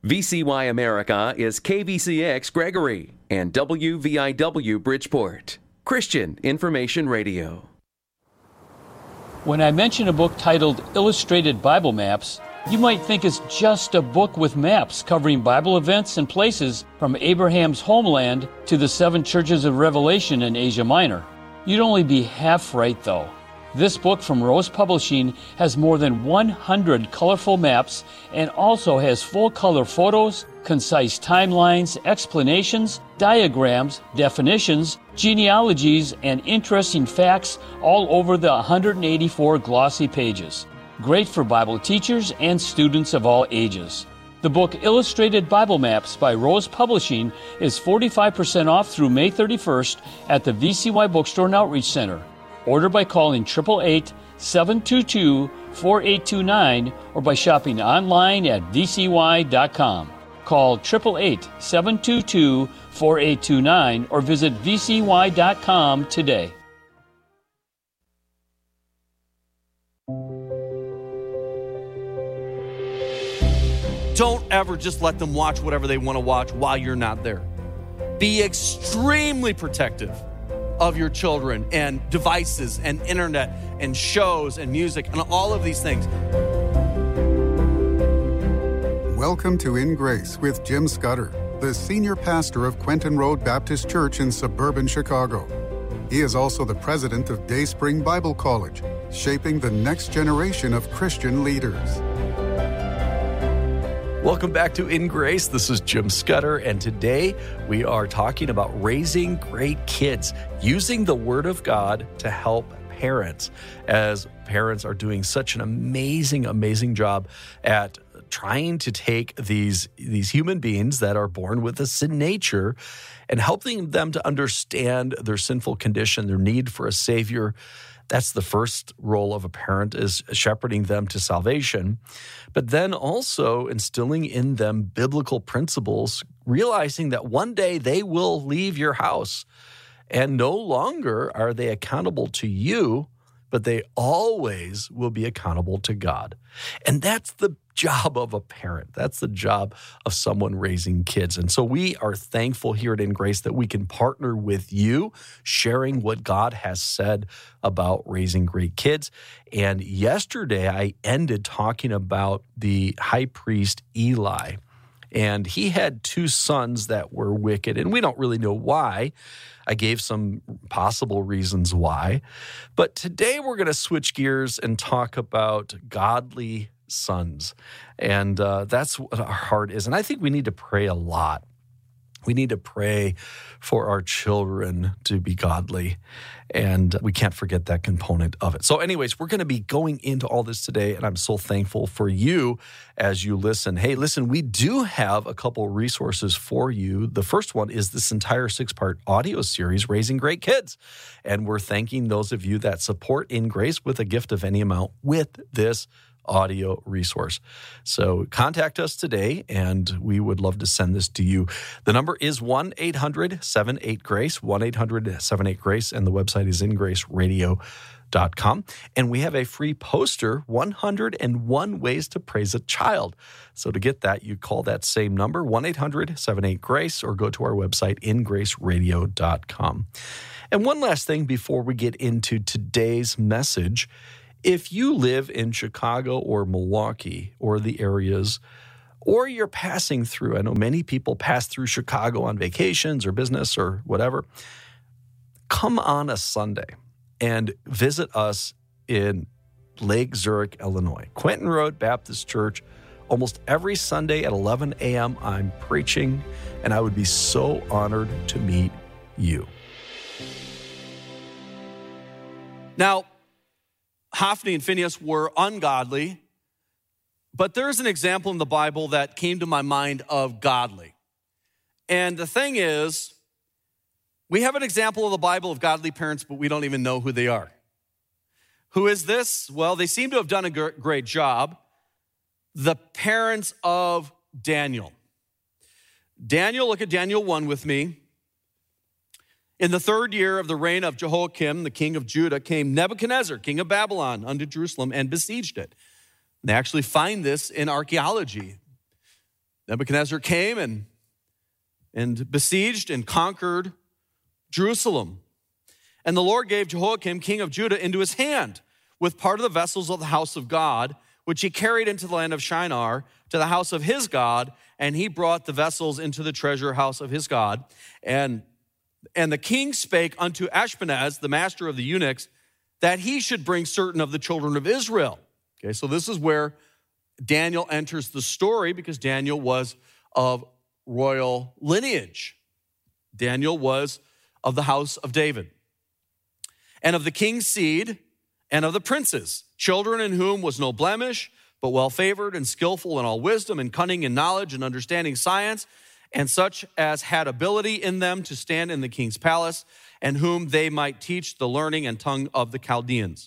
VCY America is KVCX Gregory and WVIW Bridgeport. Christian Information Radio. When I mention a book titled Illustrated Bible Maps, you might think it's just a book with maps covering Bible events and places from Abraham's homeland to the 7 churches of Revelation in Asia Minor. You'd only be half right, though. This book from Rose Publishing has more than 100 colorful maps and also has full-color photos, concise timelines, explanations, diagrams, definitions, genealogies, and interesting facts all over the 184 glossy pages. Great for Bible teachers and students of all ages. The book Illustrated Bible Maps by Rose Publishing is 45% off through May 31st at the VCY Bookstore and Outreach Center. Order by calling 888-722-4829 or by shopping online at vcy.com. Call 888-722-4829 or visit vcy.com today. Don't ever just let them watch whatever they want to watch while you're not there. Be extremely protective of your children and devices and internet and shows and music and all of these things. Welcome to In Grace with Jim Scudder, the senior pastor of Quentin Road Baptist Church in suburban Chicago. He is also the president of Dayspring Bible College, shaping the next generation of Christian leaders. Welcome back to In Grace. This is Jim Scudder, and today we are talking about raising great kids, using the Word of God to help parents, as parents are doing such an amazing job at trying to take these human beings that are born with a sin nature and helping them to understand their sinful condition, their need for a Savior. That's the first role of a parent, is shepherding them to salvation, but then also instilling in them biblical principles, realizing that one day they will leave your house and no longer are they accountable to you, but they always will be accountable to God. And that's the job of a parent. That's the job of someone raising kids. And so we are thankful here at In Grace that we can partner with you, sharing what God has said about raising great kids. And yesterday I ended talking about the high priest Eli. And he had 2 sons that were wicked, and we don't really know why. I gave some possible reasons why. But today we're going to switch gears and talk about godly sons. And that's what our heart is. And I think we need to pray a lot. We need to pray for our children to be godly, and we can't forget that component of it. So anyways, we're going to be going into all this today, and I'm so thankful for you as you listen. Hey, listen, we do have a couple resources for you. The first one is this entire 6-part audio series, Raising Great Kids, and we're thanking those of you that support In Grace with a gift of any amount with this audio resource. So contact us today, and we would love to send this to you. The number is 1-800-78-GRACE, 1-800-78-GRACE, and the website is ingraceradio.com. And we have a free poster, 101 Ways to Praise a Child. So to get that, you call that same number, 1-800-78-GRACE, or go to our website, ingraceradio.com. And one last thing before we get into today's message. If you live in Chicago or Milwaukee or the areas, or you're passing through, I know many people pass through Chicago on vacations or business or whatever, come on a Sunday and visit us in Lake Zurich, Illinois. Quentin Road Baptist Church. Almost every Sunday at 11 a.m. I'm preaching, and I would be so honored to meet you. Now, Hophni and Phinehas were ungodly, but there's an example in the Bible that came to my mind of godly. And the thing is, we have an example of the Bible of godly parents, but we don't even know who they are. Who is this? Well, they seem to have done a great job. The parents of Daniel. Daniel, look at Daniel 1 with me. In the 3rd year of the reign of Jehoiakim, the king of Judah, came Nebuchadnezzar, king of Babylon, unto Jerusalem and besieged it. They actually find this in archaeology. Nebuchadnezzar came and besieged and conquered Jerusalem. And the Lord gave Jehoiakim, king of Judah, into his hand with part of the vessels of the house of God, which he carried into the land of Shinar to the house of his God, and he brought the vessels into the treasure house of his God. And the king spake unto Ashpenaz, the master of the eunuchs, that he should bring certain of the children of Israel. Okay, so this is where Daniel enters the story, because Daniel was of royal lineage. Daniel was of the house of David, and of the king's seed, and of the princes, children in whom was no blemish, but well-favored and skillful in all wisdom and cunning and knowledge and understanding science, and such as had ability in them to stand in the king's palace, and whom they might teach the learning and tongue of the Chaldeans.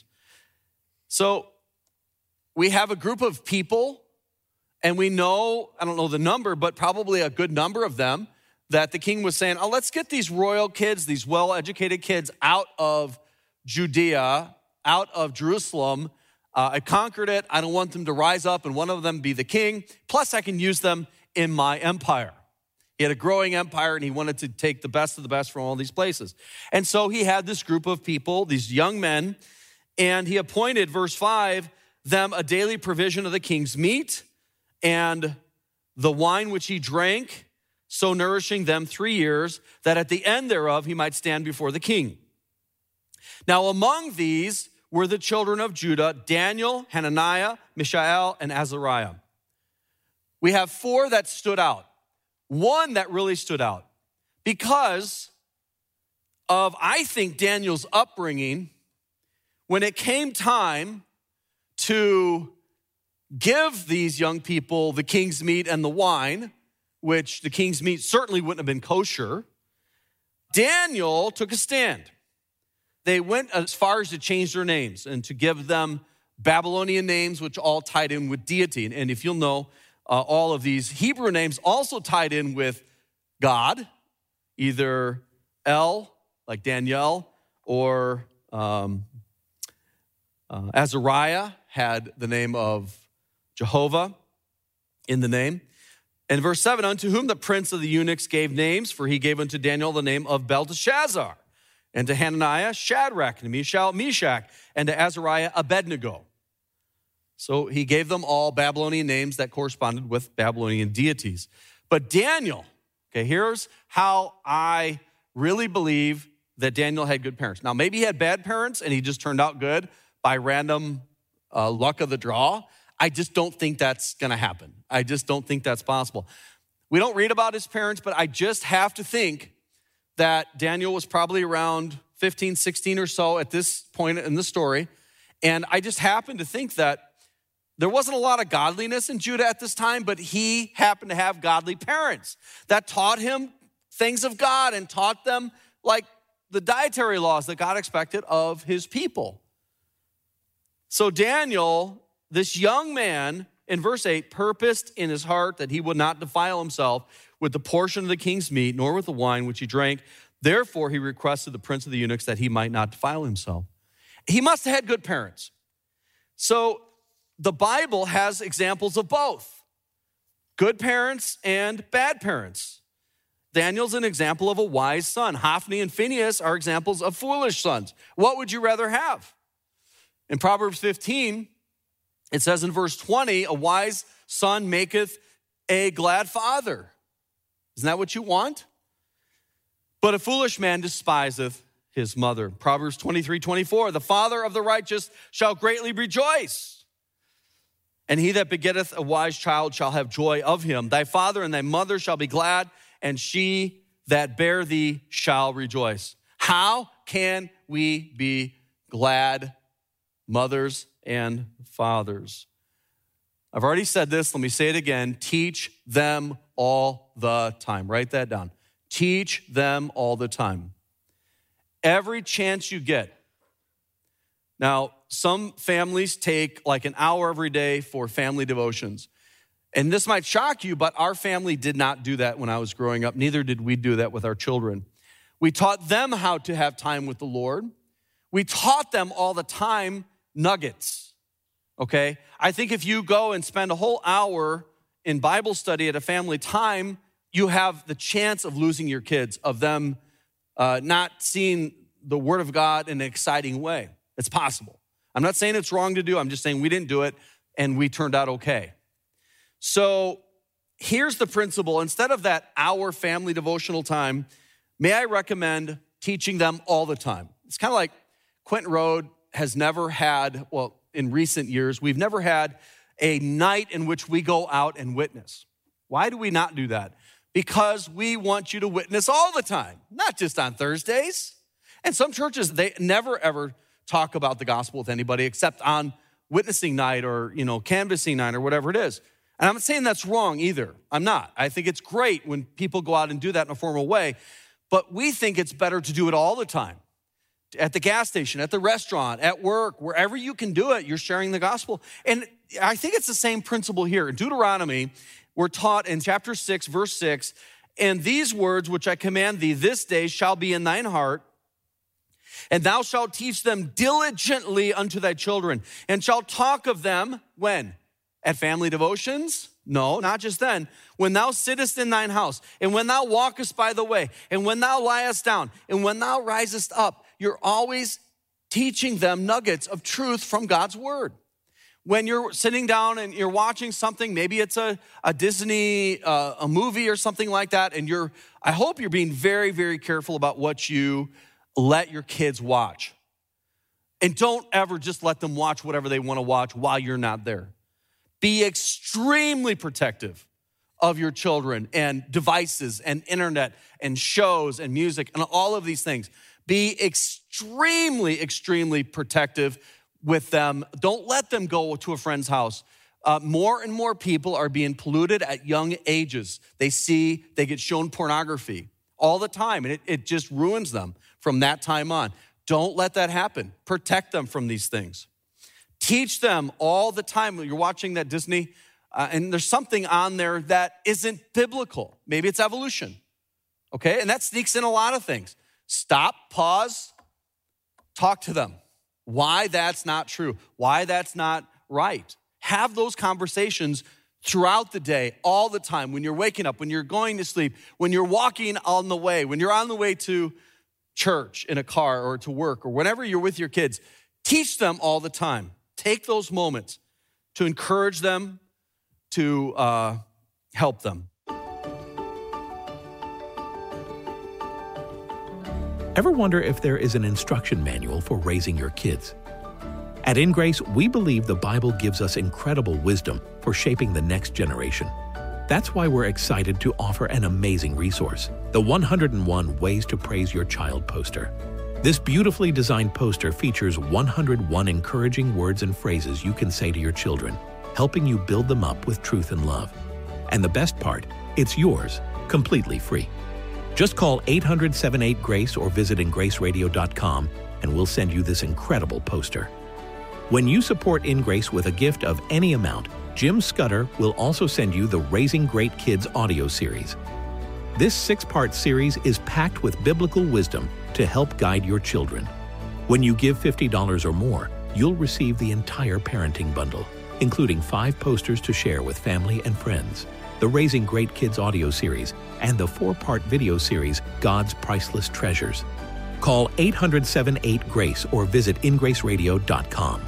So we have a group of people, and we know, I don't know the number, but probably a good number of them, that the king was saying, oh, let's get these royal kids, these well-educated kids out of Judea, out of Jerusalem. I conquered it. I don't want them to rise up and one of them be the king. Plus, I can use them in my empire. He had a growing empire, and he wanted to take the best of the best from all these places. And so he had this group of people, these young men, and he appointed, verse 5, them a daily provision of the king's meat and the wine which he drank, so nourishing them 3 years, that at the end thereof he might stand before the king. Now among these were the children of Judah, Daniel, Hananiah, Mishael, and Azariah. We have 4 that stood out. One that really stood out because of, I think, Daniel's upbringing. When it came time to give these young people the king's meat and the wine, which the king's meat certainly wouldn't have been kosher, Daniel took a stand. They went as far as to change their names and to give them Babylonian names, which all tied in with deity. And if you'll know, all of these Hebrew names also tied in with God, either El, like Daniel, or Azariah had the name of Jehovah in the name. And verse 7, unto whom the prince of the eunuchs gave names, for he gave unto Daniel the name of Belteshazzar, and to Hananiah, Shadrach, and Mishael, Meshach, and to Azariah, Abednego. So he gave them all Babylonian names that corresponded with Babylonian deities. But Daniel, okay, here's how I really believe that Daniel had good parents. Now, maybe he had bad parents and he just turned out good by random luck of the draw. I just don't think that's going to happen. I just don't think that's possible. We don't read about his parents, but I just have to think that Daniel was probably around 15, 16 or so at this point in the story. And I just happen to think that there wasn't a lot of godliness in Judah at this time, but he happened to have godly parents that taught him things of God and taught them like the dietary laws that God expected of his people. So Daniel, this young man, in verse 8, purposed in his heart that he would not defile himself with the portion of the king's meat, nor with the wine which he drank. Therefore, he requested the prince of the eunuchs that he might not defile himself. He must have had good parents. So the Bible has examples of both, good parents and bad parents. Daniel's an example of a wise son. Hophni and Phinehas are examples of foolish sons. What would you rather have? In Proverbs 15, it says in verse 20, a wise son maketh a glad father. Isn't that what you want? But a foolish man despiseth his mother. Proverbs 23:24, the father of the righteous shall greatly rejoice, and he that begetteth a wise child shall have joy of him. Thy father and thy mother shall be glad, and she that bare thee shall rejoice. How can we be glad, mothers and fathers? I've already said this. Let me say it again. Teach them all the time. Write that down. Teach them all the time. Every chance you get. Now, some families take like an hour every day for family devotions. And this might shock you, but our family did not do that when I was growing up. Neither did we do that with our children. We taught them how to have time with the Lord. We taught them all the time nuggets, okay? I think if you go and spend a whole hour in Bible study at a family time, you have the chance of losing your kids, of them not seeing the Word of God in an exciting way. It's possible. I'm not saying it's wrong to do. I'm just saying we didn't do it and we turned out okay. So here's the principle. Instead of that hour family devotional time, may I recommend teaching them all the time. It's kind of like Quentin Road has never had, well, in recent years, we've never had a night in which we go out and witness. Why do we not do that? Because we want you to witness all the time, not just on Thursdays. And some churches, they never ever talk about the gospel with anybody except on witnessing night or, canvassing night or whatever it is. And I'm not saying that's wrong either. I'm not. I think it's great when people go out and do that in a formal way, but we think it's better to do it all the time. At the gas station, at the restaurant, at work, wherever you can do it, you're sharing the gospel. And I think it's the same principle here. In Deuteronomy, we're taught in chapter 6, verse 6, and these words which I command thee this day shall be in thine heart, and thou shalt teach them diligently unto thy children, and shalt talk of them, when? At family devotions? No, not just then. When thou sittest in thine house, and when thou walkest by the way, and when thou liest down, and when thou risest up, you're always teaching them nuggets of truth from God's word. When you're sitting down and you're watching something, maybe it's a Disney, a movie or something like that, and I hope you're being very, very careful about what you let your kids watch. And don't ever just let them watch whatever they want to watch while you're not there. Be extremely protective of your children and devices and internet and shows and music and all of these things. Be extremely, extremely protective with them. Don't let them go to a friend's house. More and more people are being polluted at young ages. They get shown pornography all the time, and it just ruins them from that time on. Don't let that happen. Protect them from these things. Teach them all the time. You're watching that Disney, and there's something on there that isn't biblical. Maybe it's evolution, okay? And that sneaks in a lot of things. Stop, pause, talk to them. Why that's not true, why that's not right. Have those conversations throughout the day, all the time, when you're waking up, when you're going to sleep, when you're walking on the way, when you're on the way to church in a car or to work or whenever you're with your kids. Teach them all the time. Take those moments to encourage them, to help them. Ever wonder if there is an instruction manual for raising your kids? At In Grace, we believe the Bible gives us incredible wisdom for shaping the next generation. That's why we're excited to offer an amazing resource, the 101 Ways to Praise Your Child poster. This beautifully designed poster features 101 encouraging words and phrases you can say to your children, helping you build them up with truth and love. And the best part, it's yours, completely free. Just call 800-78-GRACE or visit ingraceradio.com and we'll send you this incredible poster. When you support In Grace with a gift of any amount, Jim Scudder will also send you the Raising Great Kids audio series. This 6-part series is packed with biblical wisdom to help guide your children. When you give $50 or more, you'll receive the entire parenting bundle, including 5 posters to share with family and friends, the Raising Great Kids audio series, and the 4-part video series, God's Priceless Treasures. Call 800-78-GRACE or visit ingraceradio.com.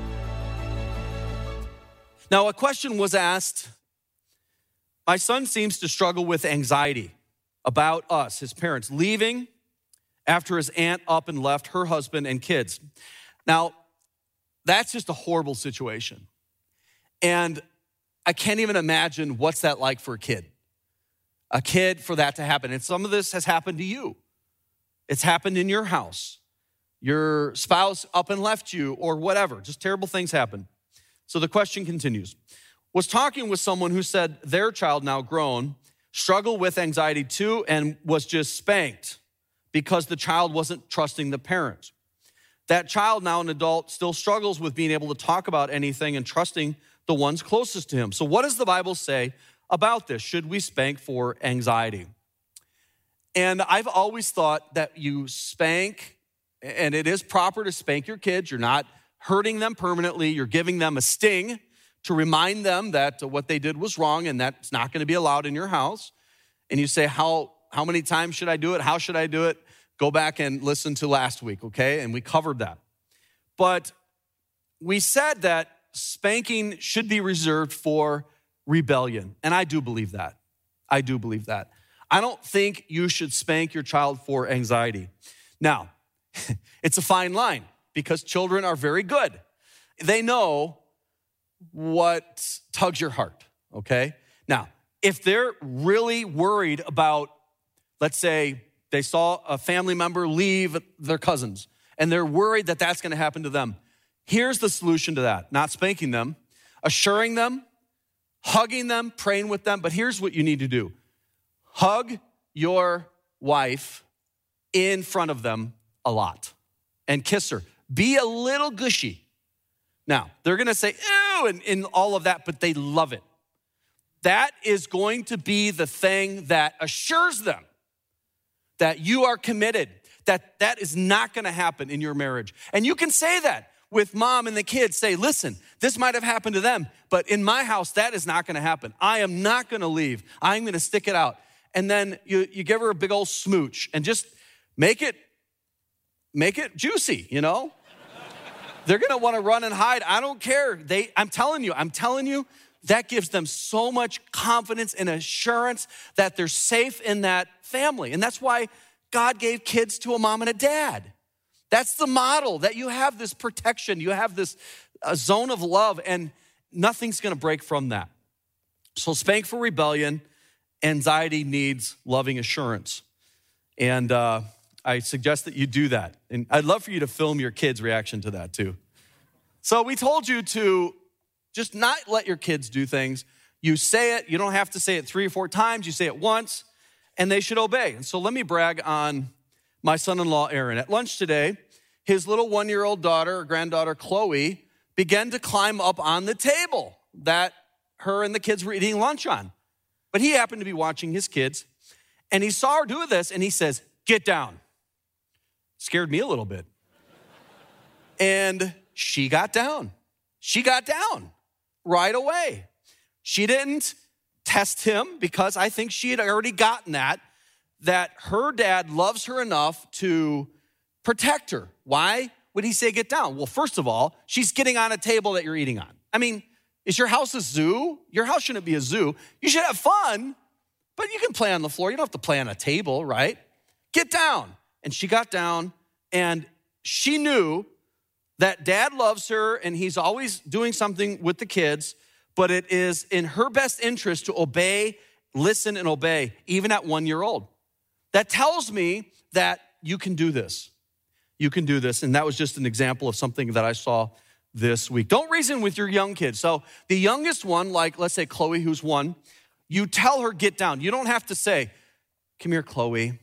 Now, a question was asked. My son seems to struggle with anxiety about us, his parents, leaving after his aunt up and left her husband and kids. Now, that's just a horrible situation. And I can't even imagine what's that like for a kid for that to happen. And some of this has happened to you. It's happened in your house. Your spouse up and left you or whatever. Just terrible things happen. So the question continues. Was talking with someone who said their child, now grown, struggled with anxiety too and was just spanked because the child wasn't trusting the parent. That child, now an adult, still struggles with being able to talk about anything and trusting the ones closest to him. So what does the Bible say about this? Should we spank for anxiety? And I've always thought that you spank, and it is proper to spank your kids. You're not hurting them permanently. You're giving them a sting to remind them that what they did was wrong and that's not going to be allowed in your house. And you say, how many times should I do it? How should I do it? Go back and listen to last week, okay? And we covered that. But we said that spanking should be reserved for rebellion. And I do believe that. I do believe that. I don't think you should spank your child for anxiety. Now, it's a fine line because children are very good. They know what tugs your heart, okay? Now, if they're really worried about, let's say they saw a family member leave their cousins and they're worried that that's going to happen to them, here's the solution to that. Not spanking them, assuring them, hugging them, praying with them. But here's what you need to do. Hug your wife in front of them a lot and kiss her. Be a little gushy. Now, they're going to say, ew, and all of that, but they love it. That is going to be the thing that assures them that you are committed, that is not going to happen in your marriage. And you can say that with mom and the kids. Say, listen, this might have happened to them, but in my house, that is not going to happen. I am not going to leave. I'm going to stick it out. And then you give her a big old smooch and just make it juicy, you know? They're going to want to run and hide. I don't care. I'm telling you, that gives them so much confidence and assurance that they're safe in that family. And that's why God gave kids to a mom and a dad. That's the model, that you have this protection, you have this zone of love, and nothing's going to break from that. So spank for rebellion. Anxiety needs loving assurance. And I suggest that you do that. And I'd love for you to film your kids' reaction to that too. So we told you to just not let your kids do things. You say it. You don't have to say it 3 or 4 times. You say it once, and they should obey. And so let me brag on my son-in-law, Aaron. At lunch today, his little 1-year-old daughter, or granddaughter, Chloe, began to climb up on the table that her and the kids were eating lunch on. But he happened to be watching his kids, and he saw her do this, and he says, "Get down." Scared me a little bit. And she got down. She got down right away. She didn't test him because I think she had already gotten that her dad loves her enough to protect her. Why would he say get down? Well, first of all, she's getting on a table that you're eating on. I mean, is your house a zoo? Your house shouldn't be a zoo. You should have fun, but you can play on the floor. You don't have to play on a table, right? Get down. And she got down, and she knew that dad loves her, and he's always doing something with the kids, but it is in her best interest to obey, listen, and obey, even at 1 year old. That tells me that you can do this. You can do this, and that was just an example of something that I saw this week. Don't reason with your young kids. So the youngest one, like let's say Chloe, who's 1, you tell her get down. You don't have to say, "Come here, Chloe.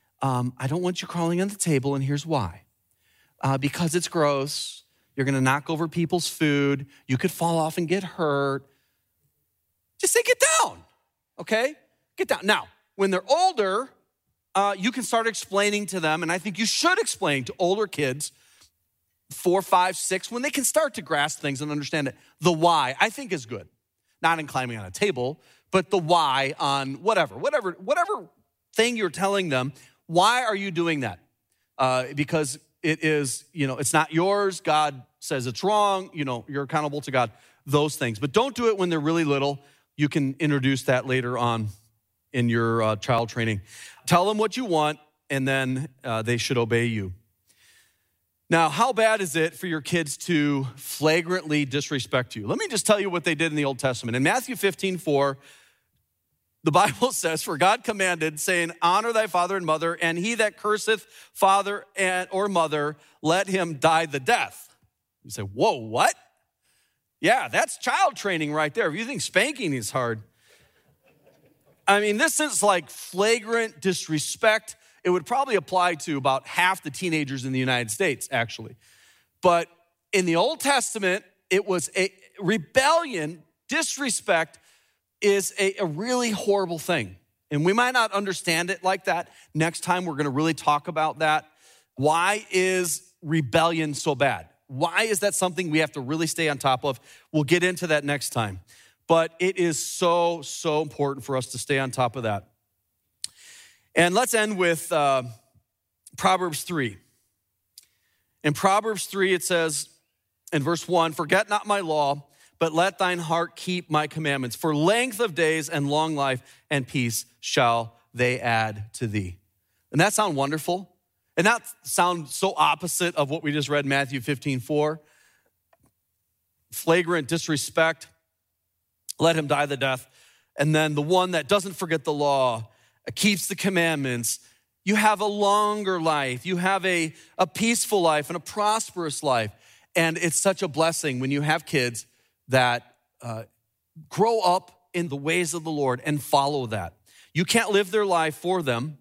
I don't want you crawling on the table, and here's why. Because it's gross. You're going to knock over people's food. You could fall off and get hurt." Just say get down, okay? Get down. Now, when they're older, you can start explaining to them, and I think you should explain to older kids, 4, 5, 6, when they can start to grasp things and understand it. The why, I think, is good. Not in climbing on a table, but the why on whatever thing you're telling them. Why are you doing that? Because it is, it's not yours. God says it's wrong. You're accountable to God, those things. But don't do it when they're really little. You can introduce that later on in your child training. Tell them what you want, and then they should obey you. Now, how bad is it for your kids to flagrantly disrespect you? Let me just tell you what they did in the Old Testament. In Matthew 15:4, the Bible says, "For God commanded, saying, honor thy father and mother, and he that curseth father or mother, let him die the death." You say, whoa, what? Yeah, that's child training right there. If you think spanking is hard. I mean, this is like flagrant disrespect. It would probably apply to about half the teenagers in the United States, actually. But in the Old Testament, it was a rebellion. Disrespect is a really horrible thing. And we might not understand it like that. Next time, we're going to really talk about that. Why is rebellion so bad? Why is that something we have to really stay on top of? We'll get into that next time. But it is so, so important for us to stay on top of that. And let's end with Proverbs 3. In Proverbs 3, it says in verse 1, "Forget not my law, but let thine heart keep my commandments. For length of days and long life and peace shall they add to thee." And that sound wonderful? And that sound so opposite of what we just read in Matthew 15:4? Flagrant disrespect, let him die the death. And then the one that doesn't forget the law, keeps the commandments, you have a longer life. You have a peaceful life and a prosperous life. And it's such a blessing when you have kids that grow up in the ways of the Lord and follow that. You can't live their life for them,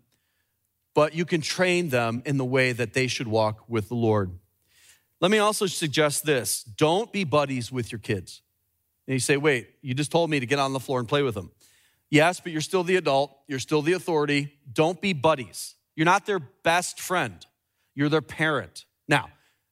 but you can train them in the way that they should walk with the Lord. Let me also suggest this. Don't be buddies with your kids. And you say, wait, you just told me to get on the floor and play with them. Yes, but you're still the adult. You're still the authority. Don't be buddies. You're not their best friend. You're their parent. Now,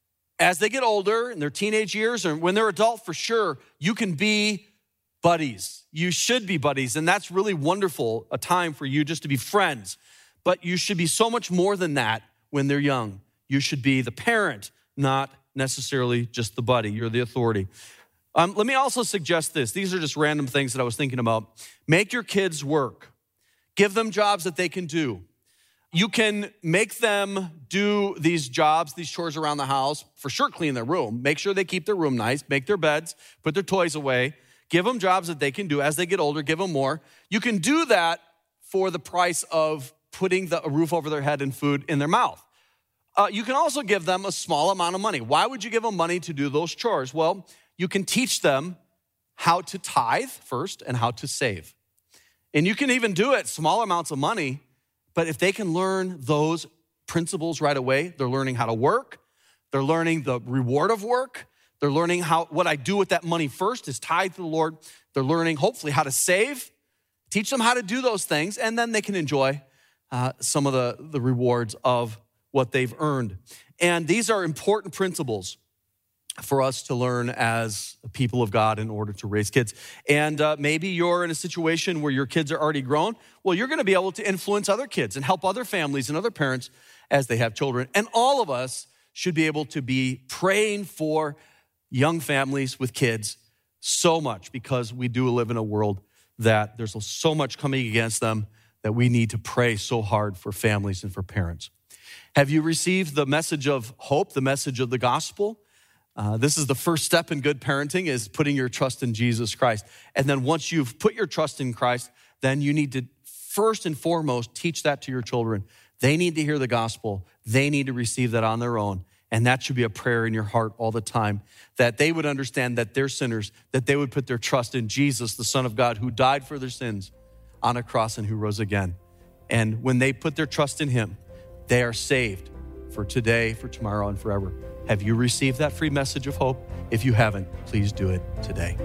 as they get older in their teenage years or when they're adult, for sure, you can be buddies. You should be buddies. And that's really wonderful, a time for you just to be friends. But you should be so much more than that when they're young. You should be the parent, not necessarily just the buddy. You're the authority. Let me also suggest this. These are just random things that I was thinking about. Make your kids work. Give them jobs that they can do. You can make them do these jobs, these chores around the house. For sure, clean their room. Make sure they keep their room nice. Make their beds. Put their toys away. Give them jobs that they can do. As they get older, give them more. You can do that for the price of putting a roof over their head and food in their mouth. You can also give them a small amount of money. Why would you give them money to do those chores? Well, you can teach them how to tithe first and how to save. And you can even do it small amounts of money, but if they can learn those principles right away, they're learning how to work, they're learning the reward of work, they're learning what I do with that money first is tithe to the Lord. They're learning hopefully how to save, teach them how to do those things, and then they can enjoy some of the rewards of what they've earned. And these are important principles for us to learn as people of God in order to raise kids. And maybe you're in a situation where your kids are already grown. Well, you're going to be able to influence other kids and help other families and other parents as they have children. And all of us should be able to be praying for young families with kids so much, because we do live in a world that there's so much coming against them that we need to pray so hard for families and for parents. Have you received the message of hope, the message of the gospel? This is the first step in good parenting, is putting your trust in Jesus Christ. And then once you've put your trust in Christ, then you need to first and foremost teach that to your children. They need to hear the gospel. They need to receive that on their own. And that should be a prayer in your heart all the time, that they would understand that they're sinners, that they would put their trust in Jesus, the Son of God, who died for their sins on a cross and who rose again. And when they put their trust in him, they are saved for today, for tomorrow, and forever. Have you received that free message of hope? If you haven't, please do it today.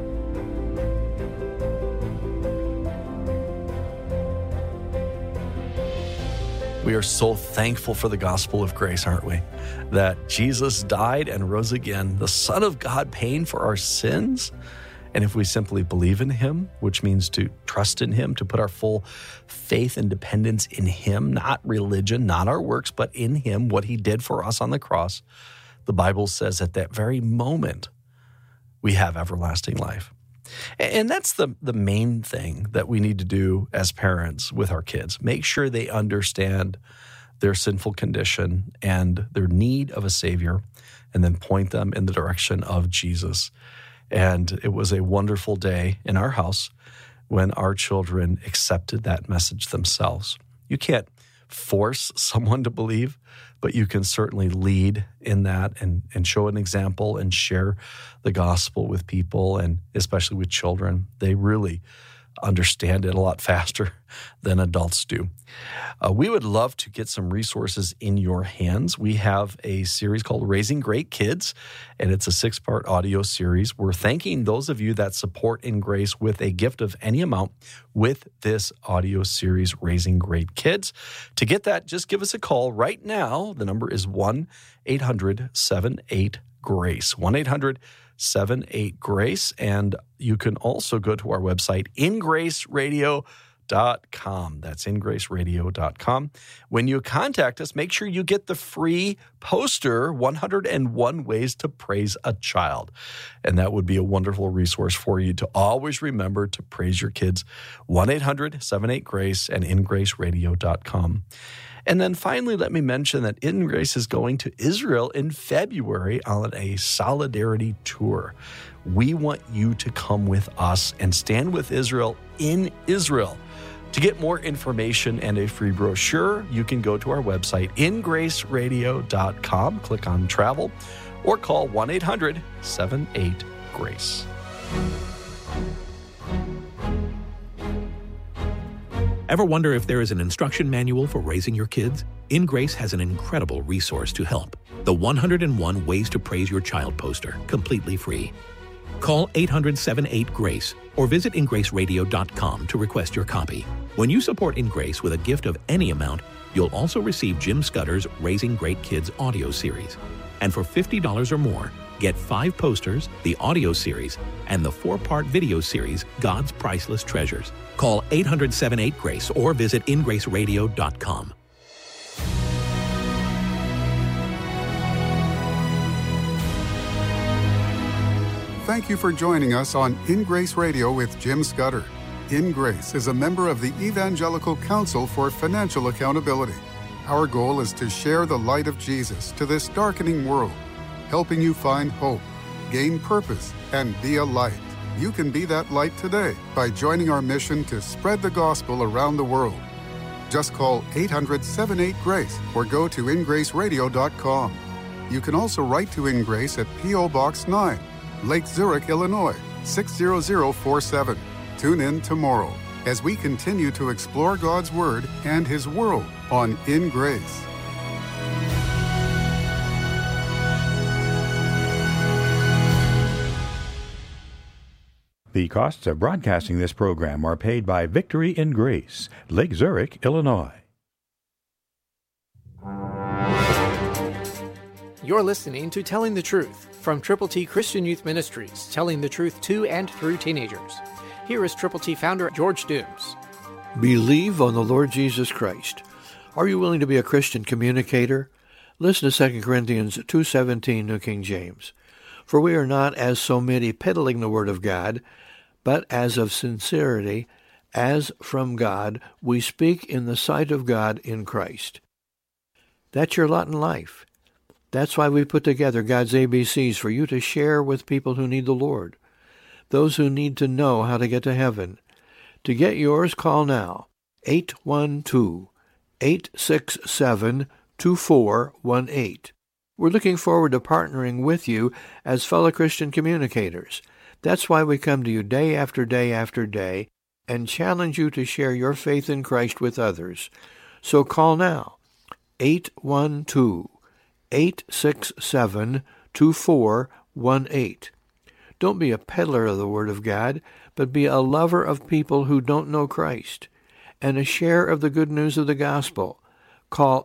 We are so thankful for the gospel of grace, aren't we? That Jesus died and rose again, the Son of God paying for our sins. And if we simply believe in him, which means to trust in him, to put our full faith and dependence in him, not religion, not our works, but in him, what he did for us on the cross, the Bible says at that very moment, we have everlasting life. And that's the main thing that we need to do as parents with our kids. Make sure they understand their sinful condition and their need of a Savior, and then point them in the direction of Jesus. And it was a wonderful day in our house when our children accepted that message themselves. You can't force someone to believe, but you can certainly lead in that and show an example and share the gospel with people, and especially with children. They really understand it a lot faster than adults do. We would love to get some resources in your hands. We have a series called Raising Great Kids, and it's a 6-part audio series. We're thanking those of you that support In Grace with a gift of any amount with this audio series, Raising Great Kids. To get that, just give us a call right now. The number is 1-800-78 GRACE, 1-800-78-GRACE. And you can also go to our website, ingraceradio.com. That's ingraceradio.com. When you contact us, make sure you get the free poster, 101 Ways to Praise a Child. And that would be a wonderful resource for you to always remember to praise your kids. 1-800-78-GRACE and ingraceradio.com. And then finally, let me mention that In Grace is going to Israel in February on a solidarity tour. We want you to come with us and stand with Israel in Israel. To get more information and a free brochure, you can go to our website, ingraceradio.com, click on travel, or call 1-800-78-GRACE. Ever wonder if there is an instruction manual for raising your kids? In Grace has an incredible resource to help. The 101 Ways to Praise Your Child poster, completely free. Call 800-78-GRACE or visit ingraceradio.com to request your copy. When you support In Grace with a gift of any amount, you'll also receive Jim Scudder's Raising Great Kids audio series. And for $50 or more, get 5 posters, the audio series, and the 4-part video series, God's Priceless Treasures. Call 800-78-GRACE or visit ingraceradio.com. Thank you for joining us on In Grace Radio with Jim Scudder. In Grace is a member of the Evangelical Council for Financial Accountability. Our goal is to share the light of Jesus to this darkening world, helping you find hope, gain purpose, and be a light. You can be that light today by joining our mission to spread the gospel around the world. Just call 800-78-GRACE or go to ingraceradio.com. You can also write to In Grace at P.O. Box 9, Lake Zurich, Illinois, 60047. Tune in tomorrow as we continue to explore God's Word and His world on In Grace. The costs of broadcasting this program are paid by Victory in Grace, Lake Zurich, Illinois. You're listening to Telling the Truth from Triple T Christian Youth Ministries, telling the truth to and through teenagers. Here is Triple T founder George Dooms. Believe on the Lord Jesus Christ. Are you willing to be a Christian communicator? Listen to 2 Corinthians 2:17, New King James. For we are not as so many peddling the word of God, but as of sincerity, as from God, we speak in the sight of God in Christ. That's your lot in life. That's why we put together God's ABCs for you to share with people who need the Lord, those who need to know how to get to heaven. To get yours, call now, 812-867-2418. We're looking forward to partnering with you as fellow Christian communicators. That's why we come to you day after day after day and challenge you to share your faith in Christ with others. So call now, 812-867-2418. Don't be a peddler of the Word of God, but be a lover of people who don't know Christ and a share of the good news of the gospel. Call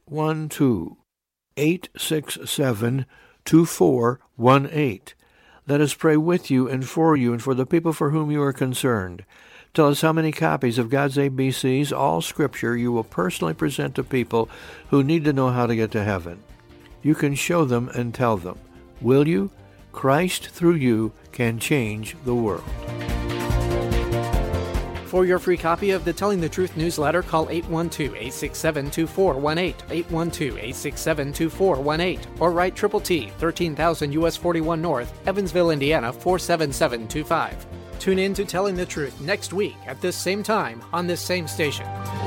812-867-2418. Let us pray with you and for the people for whom you are concerned. Tell us how many copies of God's ABCs, all Scripture, you will personally present to people who need to know how to get to heaven. You can show them and tell them. Will you? Christ through you can change the world. For your free copy of the Telling the Truth newsletter, call 812-867-2418, 812-867-2418, or write Triple T, 13,000 U.S. 41 North, Evansville, Indiana, 47725. Tune in to Telling the Truth next week at this same time on this same station.